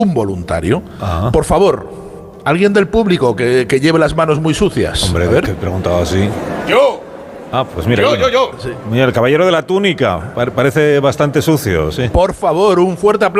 un voluntario. Por favor, alguien del público que lleve las manos muy sucias. Hombre, a ver. que he preguntado así. ¡Yo! Ah, pues mira. Yo. Sí. Mira, el caballero de la túnica. Parece bastante sucio, sí. Por favor, un fuerte aplauso.